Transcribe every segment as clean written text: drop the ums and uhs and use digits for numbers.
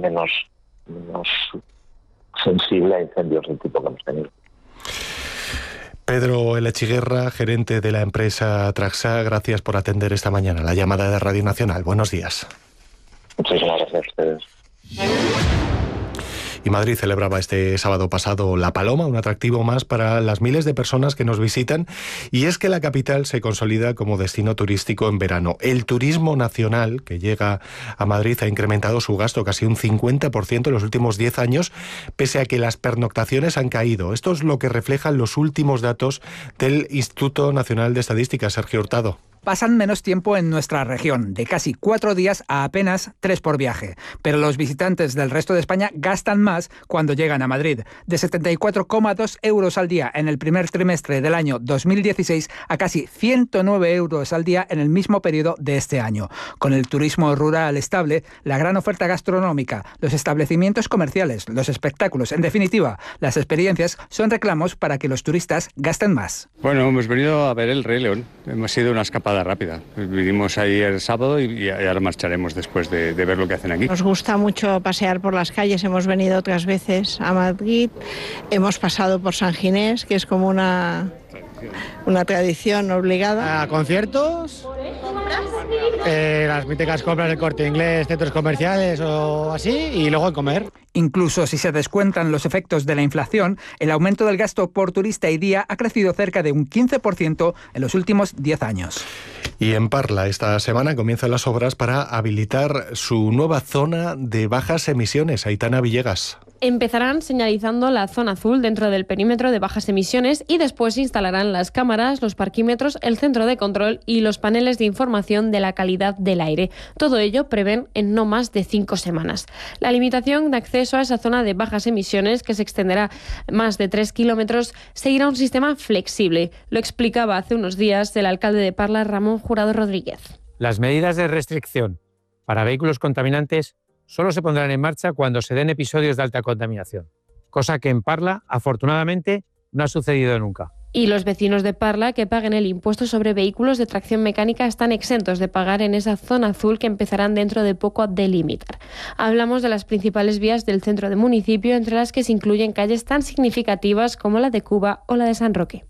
menos sensible a incendios del tipo que hemos tenido. Pedro Elechiguerra, gerente de la empresa Traxa, gracias por atender esta mañana la llamada de Radio Nacional. Buenos días. Muchísimas gracias a ustedes. Y Madrid celebraba este sábado pasado La Paloma, un atractivo más para las miles de personas que nos visitan, y es que la capital se consolida como destino turístico en verano. El turismo nacional que llega a Madrid ha incrementado su gasto casi un 50% en los últimos 10 años, pese a que las pernoctaciones han caído. Esto es lo que reflejan los últimos datos del Instituto Nacional de Estadística. Sergio Hurtado. Pasan menos tiempo en nuestra región, de casi 4 días a apenas 3 por viaje. Pero los visitantes del resto de España gastan más cuando llegan a Madrid. De 74,2 euros al día en el primer trimestre del año 2016 a casi 109 euros al día en el mismo periodo de este año. Con el turismo rural estable, la gran oferta gastronómica, los establecimientos comerciales, los espectáculos, en definitiva, las experiencias son reclamos para que los turistas gasten más. Bueno, hemos venido a ver el Rey León. Hemos sido una escapada rápida. Vinimos ahí el sábado y ahora marcharemos después de ver lo que hacen aquí. Nos gusta mucho pasear por las calles, hemos venido otras veces a Madrid, hemos pasado por San Ginés, que es como una tradición obligada. A conciertos, las míticas compras del Corte Inglés, centros comerciales o así, y luego en comer. Incluso si se descuentan los efectos de la inflación, el aumento del gasto por turista y día ha crecido cerca de un 15% en los últimos 10 años. Y en Parla, esta semana comienzan las obras para habilitar su nueva zona de bajas emisiones. Aitana Villegas. Empezarán señalizando la zona azul dentro del perímetro de bajas emisiones y después instalarán las cámaras, los parquímetros, el centro de control y los paneles de información de la calidad del aire. Todo ello prevén en no más de 5 semanas. La limitación de acceso a esa zona de bajas emisiones, que se extenderá más de 3 kilómetros, seguirá un sistema flexible. Lo explicaba hace unos días el alcalde de Parla, Ramón Jurado Rodríguez. Las medidas de restricción para vehículos contaminantes solo se pondrán en marcha cuando se den episodios de alta contaminación, cosa que en Parla, afortunadamente, no ha sucedido nunca. Y los vecinos de Parla que paguen el impuesto sobre vehículos de tracción mecánica están exentos de pagar en esa zona azul que empezarán dentro de poco a delimitar. Hablamos de las principales vías del centro del municipio, entre las que se incluyen calles tan significativas como la de Cuba o la de San Roque.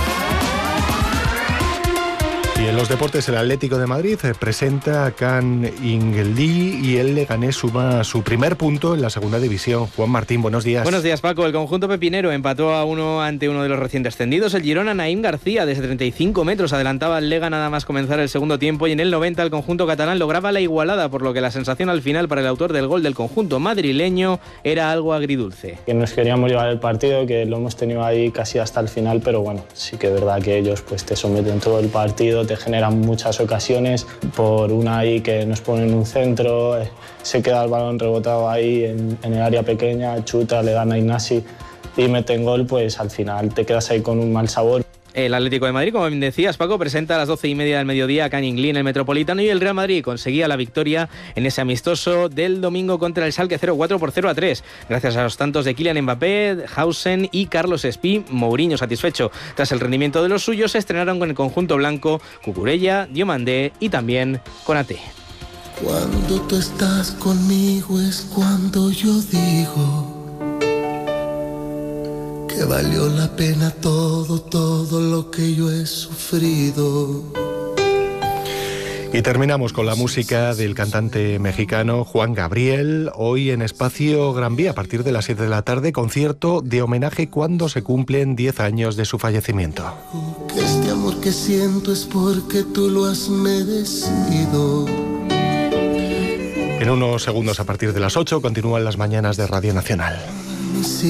Y en los deportes, el Atlético de Madrid presenta a Can Inglí y el Leganés suma su primer punto en la segunda división. Juan Martín, buenos días. Buenos días, Paco. El conjunto pepinero empató a 1 ante uno de los recién descendidos. El Girona, Naim García, desde 35 metros, adelantaba al Lega nada más comenzar el segundo tiempo, y en el 90 el conjunto catalán lograba la igualada, por lo que la sensación al final para el autor del gol del conjunto madrileño era algo agridulce. Que nos queríamos llevar el partido, que lo hemos tenido ahí casi hasta el final, pero bueno, sí que es verdad que ellos pues te someten todo el partido, te generan muchas ocasiones, por una ahí que nos ponen un centro, se queda el balón rebotado ahí en el área pequeña, chuta, le dan a Ignasi y meten gol, pues al final te quedas ahí con un mal sabor. El Atlético de Madrid, como bien decías, Paco, presenta a las 12:30 del mediodía a Can Inglí en el Metropolitano, y el Real Madrid conseguía la victoria en ese amistoso del domingo contra el Schalke 04 por 0-3, gracias a los tantos de Kylian Mbappé, Hausen y Carlos Espí. Mourinho satisfecho. Tras el rendimiento de los suyos, se estrenaron con el conjunto blanco Cucurella, Diomandé y también Konaté. Cuando tú estás conmigo es cuando yo digo que valió la pena todo lo que yo he sufrido. Y terminamos con la música del cantante mexicano Juan Gabriel. Hoy en Espacio Gran Vía, a partir de las 7 de la tarde, concierto de homenaje cuando se cumplen 10 años de su fallecimiento. Que este amor que siento es porque tú lo has merecido. En unos segundos, a partir de las 8, continúan las mañanas de Radio Nacional.